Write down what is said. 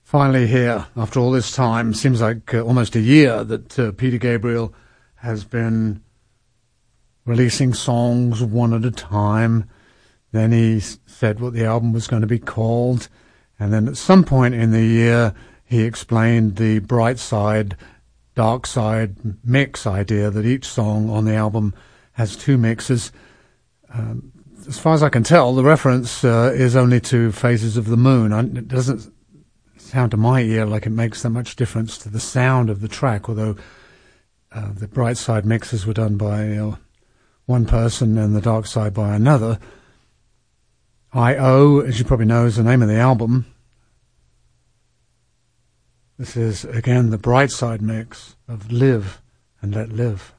Finally here, after all this time, seems like almost a year that Peter Gabriel has been releasing songs one at a time. Then he said what the album was going to be called. And then at some point in the year, he explained the bright side, dark side mix idea, that each song on the album has two mixes. As far as I can tell, the reference is only to Phases of the Moon. It doesn't sound to my ear like it makes that much difference to the sound of the track, although the bright side mixes were done by one person and the dark side by another. I.O., as you probably know, is the name of the album. This is, again, the bright side mix of Live and Let Live.